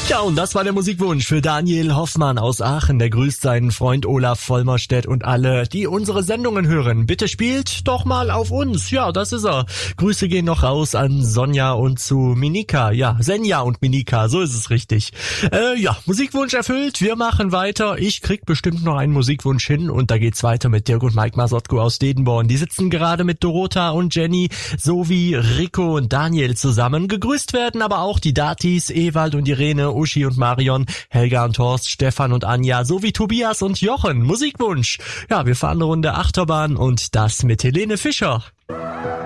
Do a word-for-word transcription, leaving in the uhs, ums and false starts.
Ja, und das war der Musikwunsch für Daniel Hoffmann aus Aachen. Der grüßt seinen Freund Olaf Vollmerstedt und alle, die unsere Sendungen hören. Bitte spielt doch mal auf uns. Ja, das ist er. Grüße gehen noch raus an Sonja und zu Minika. Ja, Senja und Minika, so ist es richtig. Äh, ja, Musikwunsch erfüllt. Wir machen weiter. Ich krieg bestimmt noch einen Musikwunsch hin und da geht's weiter mit Dirk und Mike Masotko aus Dedenborn. Die sitzen gerade mit Dorota und Jenny sowie Rico und Daniel zusammen. Gegrüßt werden aber auch die Datis, Ewald und Irene, Uschi und Marion, Helga und Horst, Stefan und Anja, sowie Tobias und Jochen. Musikwunsch. Ja, wir fahren eine Runde Achterbahn und das mit Helene Fischer.